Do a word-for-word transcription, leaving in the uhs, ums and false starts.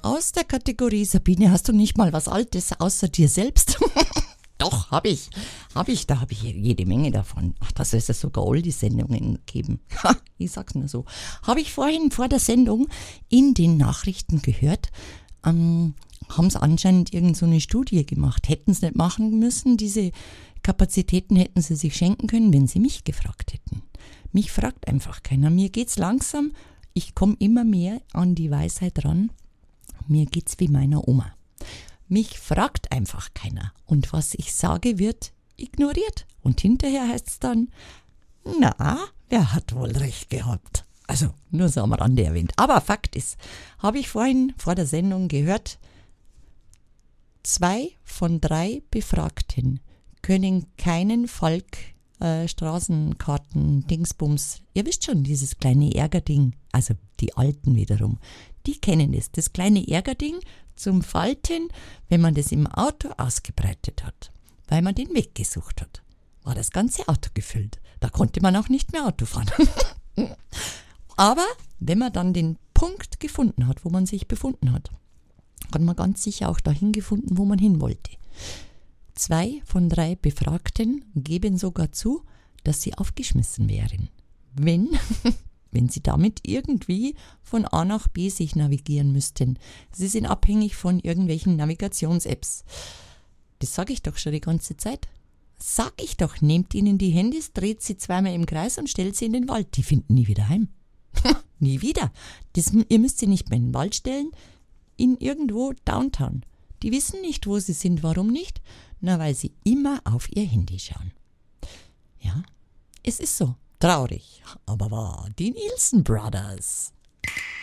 aus der Kategorie Sabine, hast du nicht mal was Altes außer dir selbst? Doch, habe ich. Habe ich, da habe ich jede Menge davon. Ach, das soll es ja sogar Oldie-Sendungen geben. Ha, ich sag's nur so. Habe ich vorhin vor der Sendung in den Nachrichten gehört, ähm, haben sie anscheinend irgend so eine Studie gemacht. Hätten sie nicht machen müssen, diese Kapazitäten hätten sie sich schenken können, wenn sie mich gefragt hätten. Mich fragt einfach keiner. Mir geht's langsam, ich komme immer mehr an die Weisheit ran. Mir geht's wie meiner Oma. Mich fragt einfach keiner. Und was ich sage, wird ignoriert. Und hinterher heißt es dann, na, wer hat wohl recht gehabt? Also, nur so am Rande erwähnt. Aber Fakt ist, habe ich vorhin vor der Sendung gehört, zwei von drei Befragten können keinen Falk äh, Straßenkarten, Dingsbums, ihr wisst schon, dieses kleine Ärgerding, also die Alten wiederum, die kennen es, das kleine Ärgerding zum Falten, wenn man das im Auto ausgebreitet hat, weil man den weggesucht hat, war das ganze Auto gefüllt. Da konnte man auch nicht mehr Auto fahren. Aber wenn man dann den Punkt gefunden hat, wo man sich befunden hat, hat man ganz sicher auch dahin gefunden, wo man hin wollte. Zwei von drei Befragten geben sogar zu, dass sie aufgeschmissen wären, wenn, wenn sie damit irgendwie von A nach B sich navigieren müssten. Sie sind abhängig von irgendwelchen Navigations-Apps. Das sage ich doch schon die ganze Zeit. Sag ich doch, nehmt ihnen die Handys, dreht sie zweimal im Kreis und stellt sie in den Wald. Die finden nie wieder heim. Nie wieder. Das, ihr müsst sie nicht mehr in den Wald stellen, in irgendwo Downtown. Die wissen nicht, wo sie sind. Warum nicht? Na, weil sie immer auf ihr Handy schauen. Ja, es ist so. Traurig, aber wahr. Die Nielsen Brothers.